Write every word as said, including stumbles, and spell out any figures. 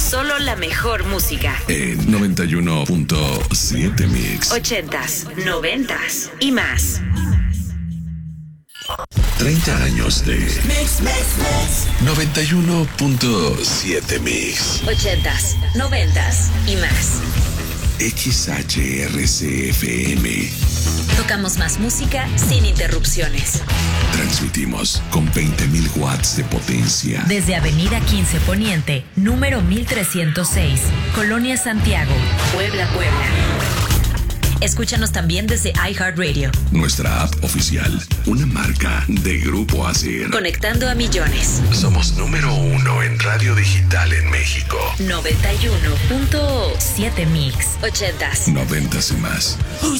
Solo la mejor música. En noventa y uno punto siete Mix. Ochentas, noventas y más. treinta años de Mix, Mix, Mix. noventa y uno punto siete Mix. Ochentas, noventas y más. X H R C F M. Tocamos más música sin interrupciones. Transmitimos con veinte mil watts de potencia. Desde Avenida quince Poniente, número mil trescientos seis, Colonia Santiago, Puebla, Puebla. Escúchanos también desde iHeartRadio. Nuestra app oficial, una marca de Grupo Asir. Conectando a millones. Somos número uno en radio digital en México. noventa y uno punto siete Mix. Ochentas. Noventas y más.